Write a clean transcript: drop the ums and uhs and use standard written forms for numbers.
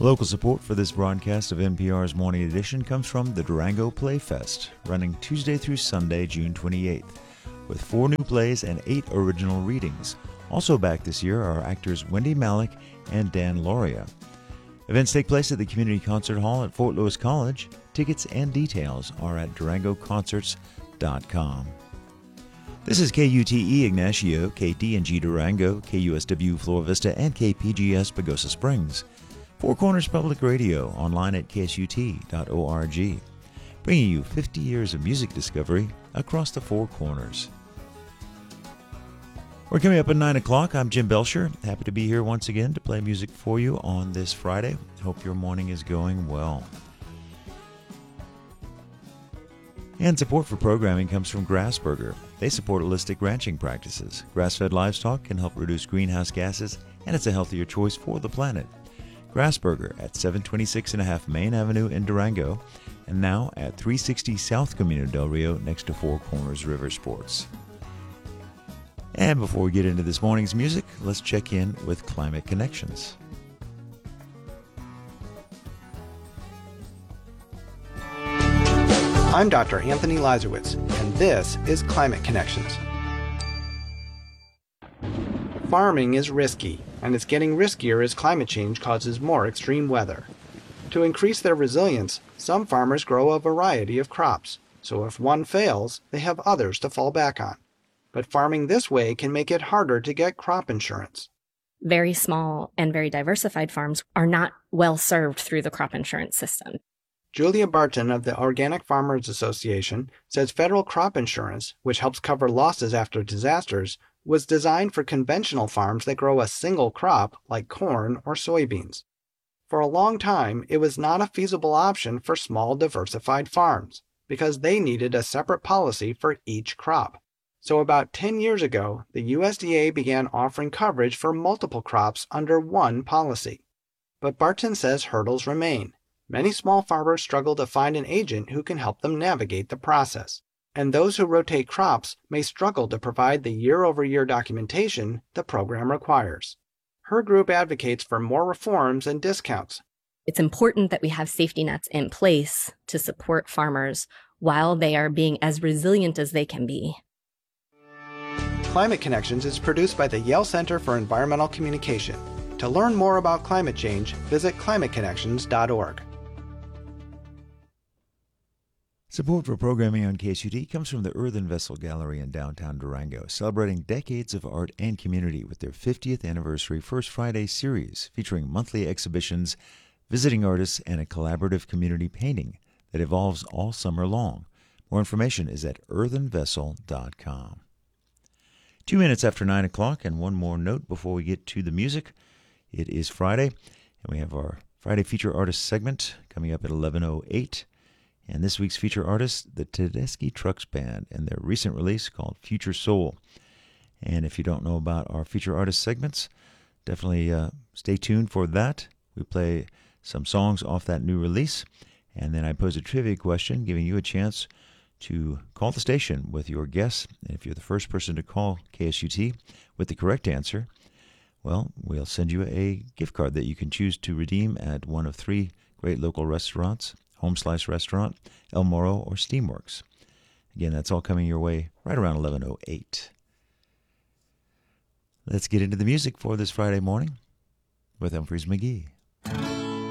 Local support for this broadcast of NPR's Morning Edition comes from the Durango Playfest, running Tuesday through Sunday, June 28th, with 4 new plays and 8 original readings. Also back this year are actors Wendy Malick and Dan Lauria. Events take place at the Community Concert Hall at Fort Lewis College. Tickets and details are at durangoconcerts.com. This is KUTE Ignacio, KDNG Durango, KUSW Flora Vista, and KPGS Pagosa Springs. Four Corners Public Radio, online at ksut.org, bringing you 50 years of music discovery across the Four Corners. We're coming up at 9 o'clock. I'm Jim Belcher. Happy to be here once again to play music for you on this Friday. Hope your morning is going well. And support for programming comes from Grassburger. They support holistic ranching practices. Grass-fed livestock can help reduce greenhouse gases, and it's a healthier choice for the planet. Grassburger at 726.5 Main Avenue in Durango, and now at 360 South Camino del Rio next to Four Corners River Sports. And before we get into this morning's music, let's check in with Climate Connections. I'm Dr. Anthony Lazarowitz, and this is Climate Connections. Farming is risky, and it's getting riskier as climate change causes more extreme weather. To increase their resilience, some farmers grow a variety of crops, so if one fails, they have others to fall back on. But farming this way can make it harder to get crop insurance. Very small and very diversified farms are not well served through the crop insurance system. Julia Barton of the Organic Farmers Association says federal crop insurance, which helps cover losses after disasters, was designed for conventional farms that grow a single crop like corn or soybeans. For a long time, it was not a feasible option for small diversified farms because they needed a separate policy for each crop. So about 10 years ago, the USDA began offering coverage for multiple crops under one policy. But Barton says hurdles remain. Many small farmers struggle to find an agent who can help them navigate the process. And those who rotate crops may struggle to provide the year-over-year documentation the program requires. Her group advocates for more reforms and discounts. It's important that we have safety nets in place to support farmers while they are being as resilient as they can be. Climate Connections is produced by the Yale Center for Environmental Communication. To learn more about climate change, visit climateconnections.org. Support for programming on KSUT comes from the Earthen Vessel Gallery in downtown Durango, celebrating decades of art and community with their 50th anniversary First Friday series, featuring monthly exhibitions, visiting artists, and a collaborative community painting that evolves all summer long. More information is at earthenvessel.com. 2 minutes after 9 o'clock, and one more note before we get to the music. It is Friday, and we have our Friday Feature Artist segment coming up at 11:08. And this week's feature artist, the Tedeschi Trucks Band, and their recent release called Future Soul. And if you don't know about our feature artist segments, definitely stay tuned for that. We play some songs off that new release, and then I pose a trivia question, giving you a chance to call the station with your guess. And if you're the first person to call KSUT with the correct answer, well, we'll send you a gift card that you can choose to redeem at one of 3 great local restaurants: Home Slice Restaurant, El Moro, or Steamworks. Again, that's all coming your way right around 11:08. Let's get into the music for this Friday morning with Humphreys McGee.